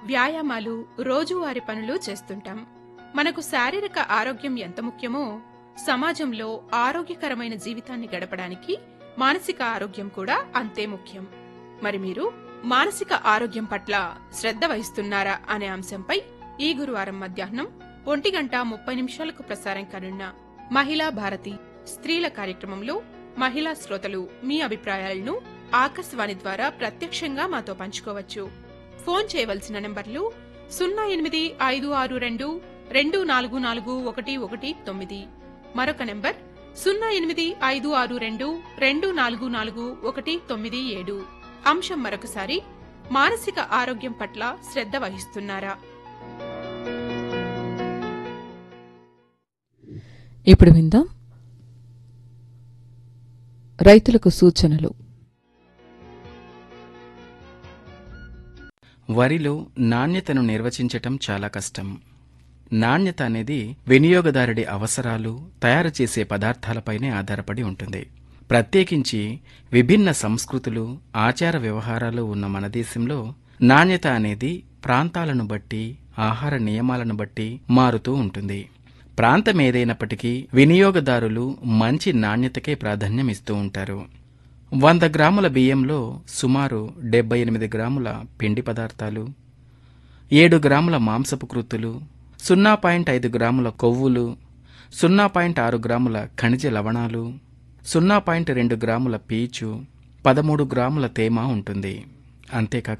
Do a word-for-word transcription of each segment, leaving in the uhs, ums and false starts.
వ్యాయామాలు, రోజువారీ పనులు చేస్తుంటాం. మనకు శారీరక ఆరోగ్యం ఎంత ముఖ్యమో సమాజంలో ఆరోగ్యకరమైన జీవితాన్ని గడపడానికి మానసిక ఆరోగ్యం కూడా అంతే ముఖ్యం. మరి మీరు మానసిక ఆరోగ్యం పట్ల శ్రద్ధ వహిస్తున్నారా అనే అంశంపై ఈ గురువారం మధ్యాహ్నం ఒంటి గంట ముప్పై నిమిషాలకు ప్రసారం కానున్న మహిళా భారతి స్త్రీల కార్యక్రమంలో మహిళా శ్రోతలు మీ అభిప్రాయాలను ఆకాశవాణి ద్వారా ప్రత్యక్షంగా మాతో పంచుకోవచ్చు. ఫోన్ చేయవలసిన నంబర్లు సున్నా ఎనిమిది ఐదు ఆరు రెండు రెండు నాలుగు నాలుగు ఒకటి ఒకటి తొమ్మిది, మరొక నంబర్ సున్నా ఎనిమిది ఐదు ఆరు రెండు రెండు నాలుగు నాలుగు ఒకటి తొమ్మిది ఏడు. అంశం మరొకసారి, మానసిక ఆరోగ్యం పట్ల శ్రద్ధ వహిస్తున్నారా? ఇప్పుడు విందాం రైతులకు సూచనలు. వరిలో నాణ్యతను నిర్వచించటం చాలా కష్టం. నాణ్యత అనేది వినియోగదారుడి అవసరాలు, తయారు చేసే పదార్థాలపైనే ఆధారపడి ఉంటుంది. ప్రత్యేకించి విభిన్న సంస్కృతులు, ఆచార వ్యవహారాలు ఉన్న మన దేశంలో నాణ్యత అనేది ప్రాంతాలను బట్టి, ఆహార నియమాలను బట్టి మారుతూ ఉంటుంది. ప్రాంతం ఏదైనప్పటికీ వినియోగదారులు మంచి నాణ్యతకే ప్రాధాన్యం ఇస్తూ ఉంటారు. వంద గ్రాముల బియ్యంలో సుమారు డెబ్బై ఎనిమిది గ్రాముల పిండి పదార్థాలు, ఏడు గ్రాముల మాంసపు కృత్తులు, సున్నా పాయింట్ ఐదు గ్రాముల కొవ్వులు, సున్నా పాయింట్ ఆరు గ్రాముల ఖనిజ లవణాలు, సున్నా పాయింట్ రెండు గ్రాముల పీచు, పదమూడు గ్రాముల తేమ ఉంటుంది. అంతేకాక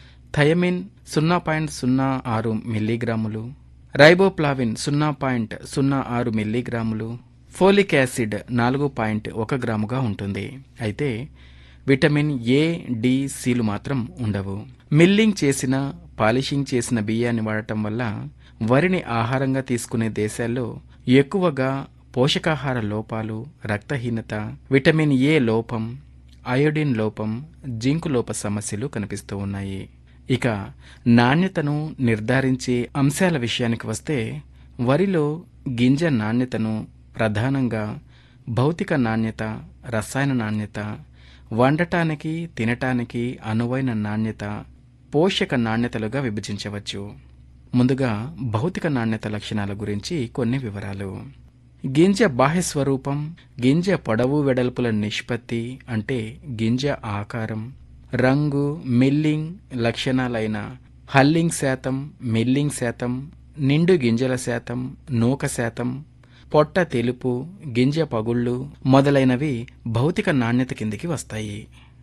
థయమిన్ సున్నా పాయింట్ సున్నా ఆరు మిల్లీగ్రాములు, రైబోప్లావిన్ సున్నా పాయింట్ సున్నా ఆరు మిల్లీగ్రాములు, ఫోలిక్ యాసిడ్ నాలుగు పాయింట్ ఒక గ్రాముగా ఉంటుంది. అయితే విటమిన్ ఏ, డి, సిలు మాత్రం ఉండవు. మిల్లింగ్ చేసిన, పాలిషింగ్ చేసిన బియ్యాన్ని వాడటం వల్ల వరిని ఆహారంగా తీసుకునే దేశాల్లో ఎక్కువగా పోషకాహార లోపాలు, రక్తహీనత, విటమిన్ ఏ లోపం, అయోడిన్ లోపం, జింకు లోప సమస్యలు కనిపిస్తూ ఉన్నాయి. ఇక నాణ్యతను నిర్ధారించే అంశాల విషయానికి వస్తే వరిలో గింజ నాణ్యతను ప్రధానంగా భౌతిక నాణ్యత, రసాయన నాణ్యత, వండటానికి తినటానికి అనువైన నాణ్యత, పోషక నాణ్యతలుగా విభజించవచ్చు. ముందుగా భౌతిక నాణ్యత లక్షణాల గురించి కొన్ని వివరాలు. గింజ బాహ్య స్వరూపం, గింజ పొడవు వెడల్పుల నిష్పత్తి అంటే గింజ ఆకారం, రంగు, మిల్లింగ్ లక్షణాలైన హల్లింగ్ శాతం, మిల్లింగ్ శాతం, నిండు గింజల శాతం, నూక శాతం, పొట్ట తెలుపు, గింజ పగుళ్ళు మొదలైనవి భౌతిక నాణ్యత కిందికి వస్తాయి.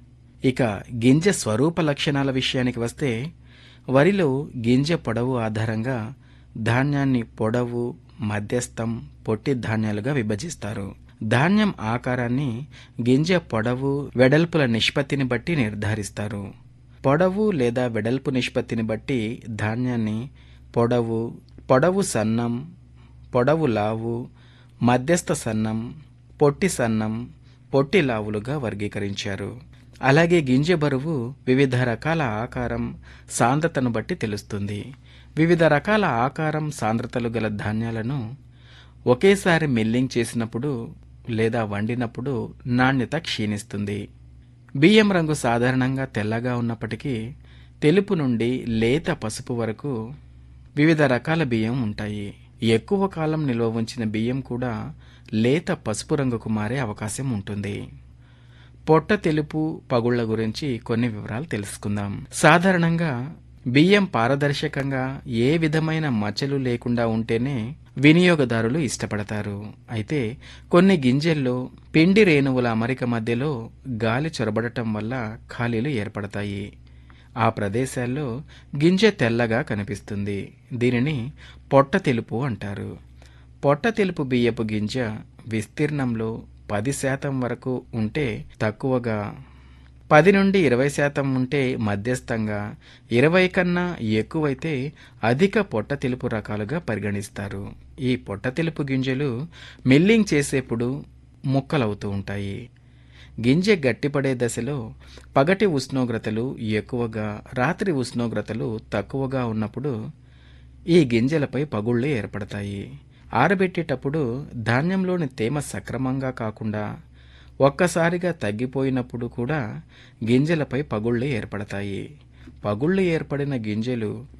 ఇక గింజ స్వరూప లక్షణాల విషయానికి వస్తే వరిలో గింజ పొడవు ఆధారంగా ధాన్యాన్ని పొడవు, మధ్యస్థం, పొట్టి ధాన్యాలుగా విభజిస్తారు. ధాన్యం ఆకారాన్ని గింజ పొడవు, వెడల్పుల నిష్పత్తిని బట్టి నిర్ధారిస్తారు. పొడవు లేదా వెడల్పు నిష్పత్తిని బట్టి ధాన్యాన్ని పొడవు, పొడవు సన్నం, పొడవు లావు, మధ్యస్థ సన్నం, పొట్టి సన్నం, పొట్టి లావులుగా వర్గీకరించారు. అలాగే గింజ బరువు వివిధ రకాల ఆకారం, సాంద్రతను బట్టి తెలుస్తుంది. వివిధ రకాల ఆకారం, సాంద్రతలు గల ధాన్యాలను ఒకేసారి మిల్లింగ్ చేసినప్పుడు లేదా వండినప్పుడు నాణ్యత క్షీణిస్తుంది. బియ్యం రంగు సాధారణంగా తెల్లగా ఉన్నప్పటికీ తెలుపు నుండి లేత పసుపు వరకు వివిధ రకాల బియ్యం ఉంటాయి. ఎక్కువ కాలం నిల్వ ఉంచిన బియ్యం కూడా లేత పసుపు రంగుకు మారే అవకాశం ఉంటుంది. పొట్ట తెలుపు, పగుళ్ల గురించి కొన్ని వివరాలు తెలుసుకుందాం. సాధారణంగా బియ్యం పారదర్శకంగా ఏ విధమైన మచ్చలు లేకుండా ఉంటేనే వినియోగదారులు ఇష్టపడతారు. అయితే కొన్ని గింజల్లో పిండి రేణువుల అమరిక మధ్యలో గాలి చొరబడటం వల్ల ఖాళీలు ఏర్పడతాయి. ఆ ప్రదేశాల్లో గింజ తెల్లగా కనిపిస్తుంది. దీనిని పొట్ట తెలుపు అంటారు. పొట్ట తెలుపు బియ్యపు గింజ విస్తీర్ణంలో పది శాతం వరకు ఉంటే తక్కువగా, పది నుండి ఇరవై శాతం ఉంటే మధ్యస్థంగా, ఇరవై కన్నా ఎక్కువైతే అధిక పొట్ట తెలుపు రకాలుగా పరిగణిస్తారు. ఈ పొట్ట తెలుపు గింజలు మిల్లింగ్ చేసేప్పుడు ముక్కలవుతూ ఉంటాయి. గింజ గట్టిపడే దశలో పగటి ఉష్ణోగ్రతలు ఎక్కువగా, రాత్రి ఉష్ణోగ్రతలు తక్కువగా ఉన్నప్పుడు ఈ గింజలపై పగుళ్లు ఏర్పడతాయి. ఆరబెట్టేటప్పుడు ధాన్యంలోని తేమ సక్రమంగా కాకుండా ఒక్కసారిగా తగ్గిపోయినప్పుడు కూడా గింజలపై పగుళ్లు ఏర్పడతాయి. పగుళ్లు ఏర్పడిన గింజలు